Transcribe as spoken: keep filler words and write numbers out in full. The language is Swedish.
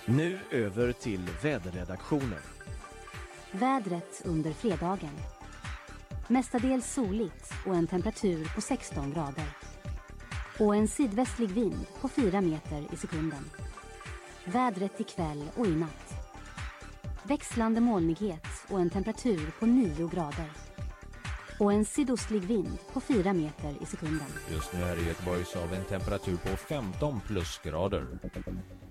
Nu över till väderredaktionen. Vädret under fredagen. Mestadels soligt och en temperatur på sexton grader. Och en sydvästlig vind på fyra meter i sekunden. Vädret ikväll och i natt. Växlande molnighet och en temperatur på nio grader. Och en sydostlig vind på fyra meter i sekunden. Just nu här i Göteborg så har vi en temperatur på femton plusgrader.